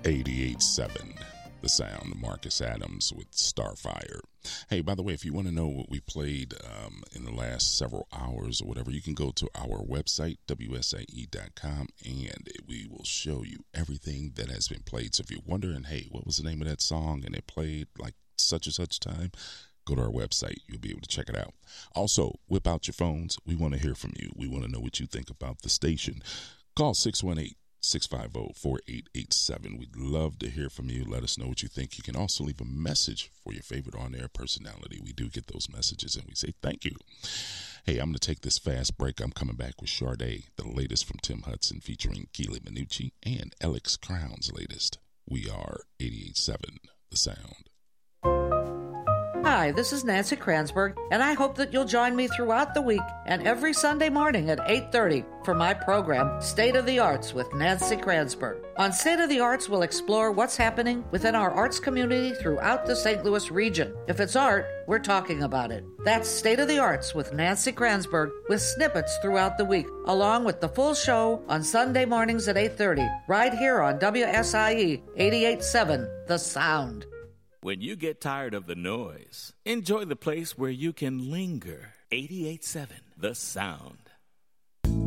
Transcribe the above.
88.7 The Sound, Marcus Adams with Starfire. Hey, by the way, if you want to know what we played in the last several hours or whatever, you can go to our website, WSIE.com, and we will show you everything that has been played. So if you're wondering, hey, what was the name of that song and it played like such and such time, go to our website. You'll be able to check it out. Also, whip out your phones. We want to hear from you. We want to know what you think about the station. Call 618-650-4887. We'd love to hear from you. Let us know what you think. You can also leave a message for your favorite on-air personality. We do get those messages, and we say thank you. Hey, I'm going to take this fast break. I'm coming back with Sade, the latest from Tim Hudson, featuring Keely Minucci, and Alex Crown's latest. We are 88.7 The Sound. Hi, this is Nancy Kransberg, and I hope that you'll join me throughout the week and every Sunday morning at 8:30 for my program, State of the Arts with Nancy Kransberg. On State of the Arts, we'll explore what's happening within our arts community throughout the St. Louis region. If it's art, we're talking about it. That's State of the Arts with Nancy Kransberg, with snippets throughout the week, along with the full show on Sunday mornings at 8:30, right here on WSIE 88.7 The Sound. When you get tired of the noise, enjoy the place where you can linger. 88.7 The Sound.